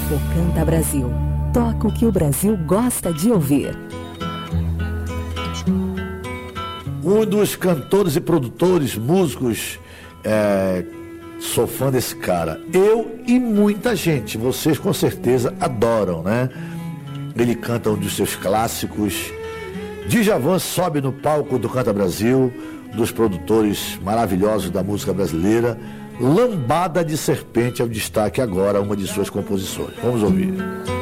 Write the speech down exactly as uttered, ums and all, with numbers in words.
O Canta Brasil. Toca o que o Brasil gosta de ouvir. Um dos cantores e produtores, músicos, é, sou fã desse cara. Eu e muita gente, vocês com certeza adoram, né? Ele canta um dos seus clássicos. Djavan sobe no palco do Canta Brasil, dos produtores maravilhosos da música brasileira. Lambada de Serpente é o destaque agora, uma de suas composições. Vamos ouvir.